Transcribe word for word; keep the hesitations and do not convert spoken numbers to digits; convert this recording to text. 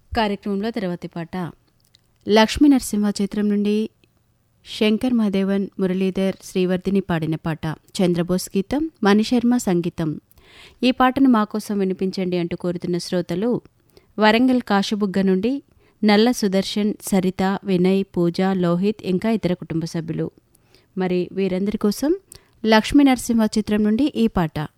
కార్యక్రమంలో తర్వాతి పాట లక్ష్మీ నరసింహ చిత్రం నుండి శంకర్ మహాదేవన్, మురళీధర్, శ్రీవర్ధిని పాడిన పాట. చంద్రబోస్ గీతం, మణిశర్మ సంగీతం. ఈ పాటను మాకోసం వినిపించండి అంటూ కోరుతున్న శ్రోతలు వరంగల్ కాశబుగ్గ నుండి నల్ల సుదర్శన్, సరిత, వినయ్, పూజ, లోహిత్ ఇంకా ఇతర కుటుంబ సభ్యులు. మరి వీరందరి కోసం లక్ష్మీ నరసింహ చిత్రం నుండి ఈ పాట.